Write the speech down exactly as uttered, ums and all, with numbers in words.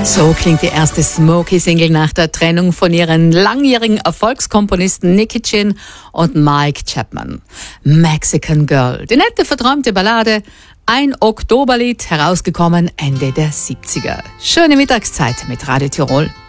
So klingt die erste Smokey-Single nach der Trennung von ihren langjährigen Erfolgskomponisten Nicky Chin und Mike Chapman. Mexican Girl, die nette, verträumte Ballade, ein Oktoberlied, herausgekommen Ende der siebziger. Schöne Mittagszeit mit Radio Tirol.